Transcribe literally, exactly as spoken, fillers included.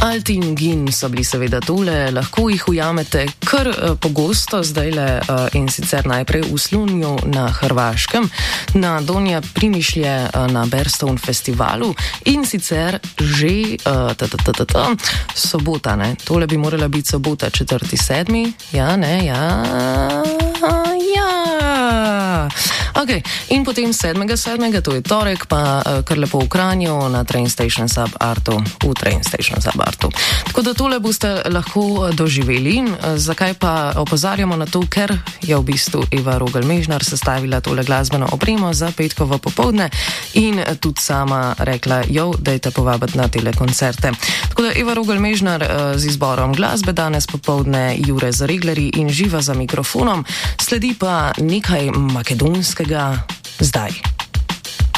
Alti in Gin so bili seveda tole, lahko jih ujamete kar uh, pogosto zdajle uh, in sicer najprej v Slunju na Hrvaškem, na Donja Primišlje uh, na Bearstone festivalu in sicer že uh, ta, ta, ta, ta, ta, sobota, ne? Tole bi morala biti sobota četrti sedmi, ja, ne, ja, ja. Ok, in potem sedmega sedmega, to je torek, pa uh, kar lepo v Kranju na Train Station Sub Artu, v Train Station Sub Artu. Tako da tole boste lahko doživeli. Uh, zakaj pa opozarjamo na to, ker je v bistvu Eva Rogelj-Mežnar sestavila tole glasbeno opremo za petkovo popoldne in tudi sama rekla, jo, dajte povabiti na tele koncerte. Tako da Eva Rogelj-Mežnar uh, z izborom glasbe danes popoldne, Jure Zareglerji in Živa za mikrofonom, sledi pa nekaj makedonskega zdaj.